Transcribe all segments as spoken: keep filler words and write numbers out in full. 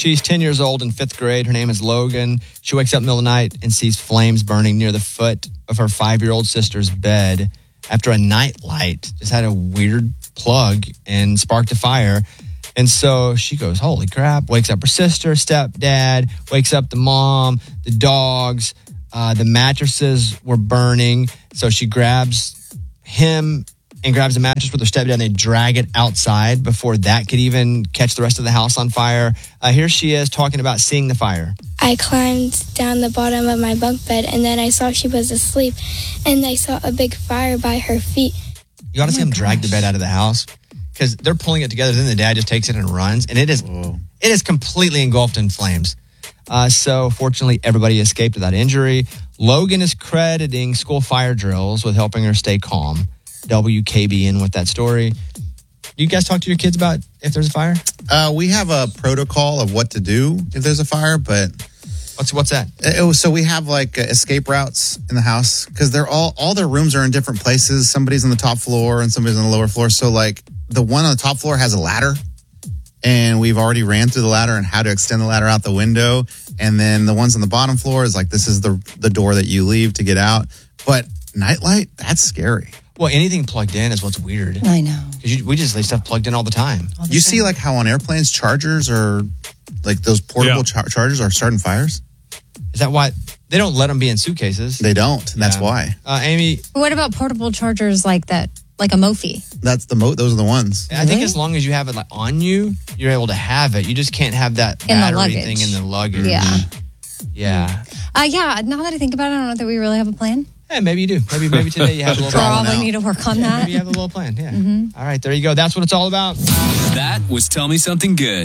She's ten years old in fifth grade. Her name is Logan. She wakes up in the middle of the night and sees flames burning near the foot of her five-year-old sister's bed after a night light just had a weird plug and sparked a fire. And so she goes, holy crap, wakes up her sister, stepdad, wakes up the mom, the dogs, uh, the mattresses were burning. So she grabs him and grabs a mattress with her stepdad and they drag it outside before that could even catch the rest of the house on fire. Uh, here she is talking about seeing the fire. I climbed down the bottom of my bunk bed and then I saw she was asleep and I saw a big fire by her feet. You got to Oh see my them drag gosh. the bed out of the house because they're pulling it together. Then the dad just takes it and runs, and it is Whoa. it is completely engulfed in flames. Uh, so fortunately, everybody escaped without injury. Logan is crediting school fire drills with helping her stay calm. W K B N with that story. You guys talk to your kids about if there's a fire? Uh, we have a protocol of what to do if there's a fire, but What's what's that? it was, so we have like uh, escape routes in the house because they're all all their rooms are in different places. Somebody's on the top floor and somebody's on the lower floor. So like the one on the top floor has a ladder, and we've already ran through the ladder and how to extend the ladder out the window. And then the ones on the bottom floor is like this is the the door that you leave to get out. But nightlight, that's scary. Well, anything plugged in is what's weird. I know. Because we just leave stuff plugged in all the time. All the You time. see like how on airplanes chargers are like those portable Yeah. char- chargers are starting fires. Is that why they don't let them be in suitcases? They don't. And that's Yeah. why. Uh, Amy, What about portable chargers like that, like a Mophie? That's the mo. Those are the ones. I think Really? as long as you have it like on you, you're able to have it. You just can't have that In the battery luggage. thing in the luggage. Yeah. Yeah. Uh, yeah, now that I think about it, I don't know that we really have a plan. Hey, maybe you do. Maybe maybe today you have a little Drawing Probably out. need to work on Yeah, that. maybe you have a little plan. Yeah. All right, there you go. That's what it's all about. That was Tell Me Something Good.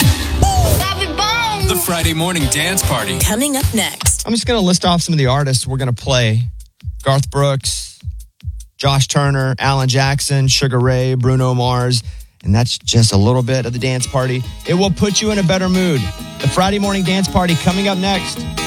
The Friday morning dance party. Coming up next. I'm just going to list off some of the artists we're going to play. Garth Brooks, Josh Turner, Alan Jackson, Sugar Ray, Bruno Mars. And that's just a little bit of the dance party. It will put you in a better mood. The Friday morning dance party coming up next.